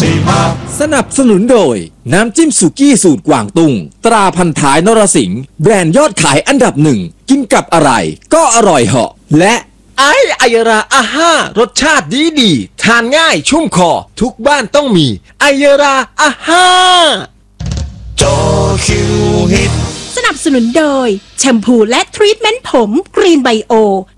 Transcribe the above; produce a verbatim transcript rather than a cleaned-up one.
สนับสนุนโดยน้ำจิ้มสุกี้สูตรกวางตุ้งตราพันท้ายนรสิงห์แบรนด์ยอดขายอันดับหนึ่งกินกับอะไรก็อร่อยเหาะและไอไอยราอาห้ารสชาติดีดีทานง่ายชุ่มคอทุกบ้านต้องมีไอยราอาห้าโจคิวฮิตสนับสนุนโดยแชมพูและทรีทเมนต์ผมกรีนไบโอ